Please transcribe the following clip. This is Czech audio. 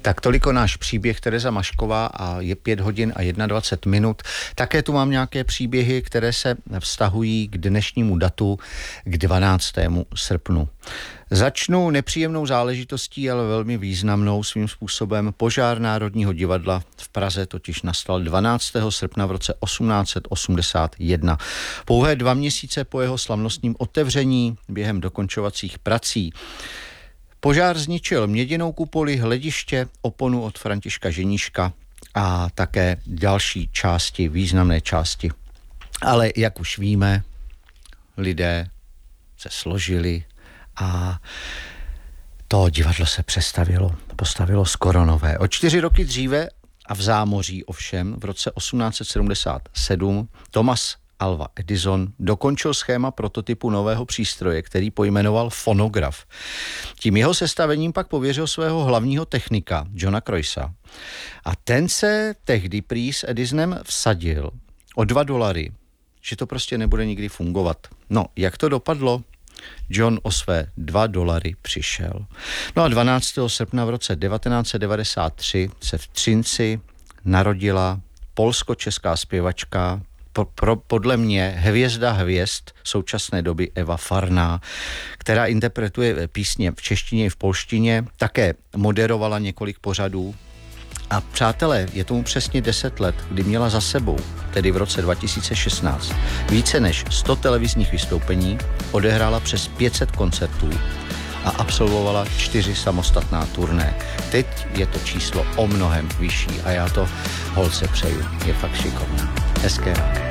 Tak toliko náš příběh, Tereza Mašková, a je 5 hodin a 21 minut. Také tu mám nějaké příběhy, které se vztahují k dnešnímu datu, k 12. srpnu. Začnu nepříjemnou záležitostí, ale velmi významnou svým způsobem. Požár Národního divadla v Praze totiž nastal 12. srpna v roce 1881. Pouhé 2 měsíce po jeho slavnostním otevření během dokončovacích prací. Požár zničil měděnou kupoli, hlediště, oponu od Františka Ženíška a také další části, významné části. Ale jak už víme, lidé se složili a to divadlo se postavilo skoro nové. O 4 roky dříve a v zámoří ovšem v roce 1877 Thomas Alva Edison dokončil schéma prototypu nového přístroje, který pojmenoval fonograf. Tím jeho sestavením pak pověřil svého hlavního technika, Johna Croisa. A ten se tehdy prý s Edisonem vsadil o $2, že to prostě nebude nikdy fungovat. No, jak to dopadlo? John o své $2 přišel. No a 12. srpna v roce 1993 se v Třinci narodila polsko-česká zpěvačka, podle mě hvězda hvězd současné doby Eva Farná, která interpretuje písně v češtině i v polštině, také moderovala několik pořadů. A přátelé, je tomu přesně 10 let, kdy měla za sebou, tedy v roce 2016, více než 100 televizních vystoupení, odehrála přes 500 koncertů a absolvovala 4 samostatná turné. Teď je to číslo o mnohem vyšší a já to holce přeju. Je fakt šikovná. Hezké ráno.